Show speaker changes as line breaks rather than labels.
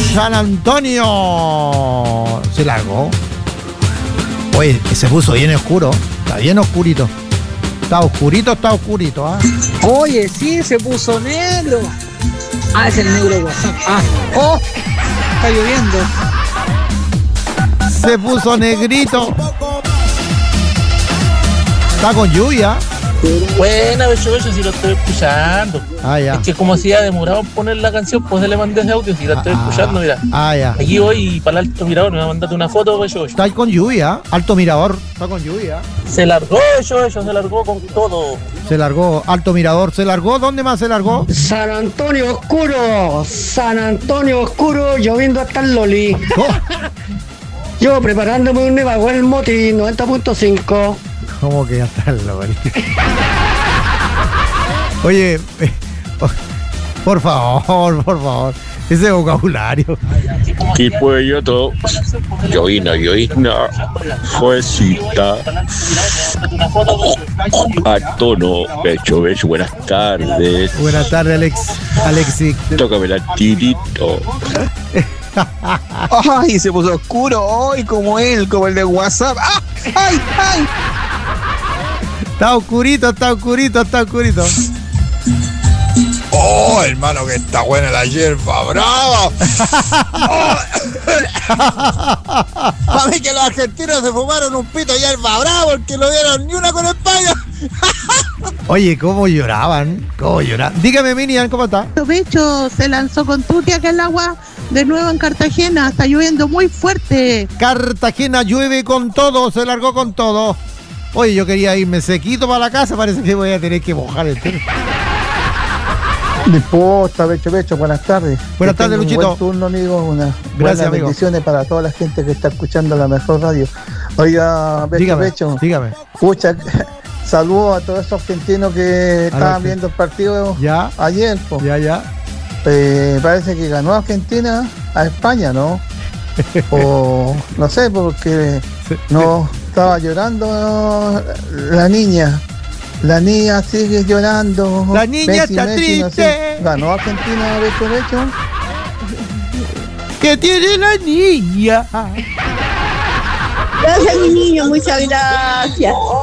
San Antonio. Se largó. Oye, se puso bien oscuro. Está bien oscurito. Está oscurito, ¿ah?
Oye, sí, se puso negro. Ah, es el negro de WhatsApp. Ah, oh, está lloviendo.
Se puso negrito. Está con lluvia.
Buena, Becho, si lo estoy escuchando.
Ah, ya.
Es que como si ha demorado en poner la canción, pues le mandé ese audio, si la estoy escuchando, mira.
Ah, ya.
Aquí voy y para el Alto Mirador me va a mandarte una foto, Becho.
Está ahí con lluvia. Alto Mirador. Está con lluvia.
Se largó, Becho, se largó con todo.
Se largó. Alto Mirador. ¿Se largó? ¿Dónde más se largó?
San Antonio oscuro, lloviendo hasta el Loli.
Oh.
Yo preparándome un Nevagüe en el Moti 90.5.
¿Cómo que ya está el loli? Oye, por favor. Ese vocabulario.
Tipo de yoto, llovina, juecita, a tono, Becho, buenas tardes.
Buenas tardes, Alexi.
Tócame la tirito.
Ay, se puso oscuro, ay, como el de WhatsApp. ¡Ah! ¡Ay!
Está oscurito.
Oh, hermano, que está buena la hierba brava. Para mí que los argentinos se fumaron un pito de hierba brava porque no dieron ni una con España.
Oye, ¿cómo lloraban? Dígame, Minian, ¿cómo está?
Becho se lanzó con tuti acá el agua de nuevo en Cartagena. Está lloviendo muy fuerte.
Cartagena llueve con todo, se largó con todo. Oye, yo quería irme sequito para la casa, parece que voy a tener que mojar el tema.
No importa, Becho, buenas tardes.
Buenas tardes, Luchito.
Buen turno, amigo. Unas
buenas
amigo. Bendiciones para toda la gente que está escuchando la mejor radio. Oiga, Becho.
Dígame.
Pucha, saludos a todos esos argentinos que estaban viendo el partido ayer. Po.
Ya.
Parece que ganó Argentina a España, ¿no? O no sé, porque no estaba llorando la niña. La niña sigue llorando.
La niña está triste.
No sé. Ganó Argentina, Becho.
¿Qué tiene la niña?
Gracias, mi niño, muchas gracias.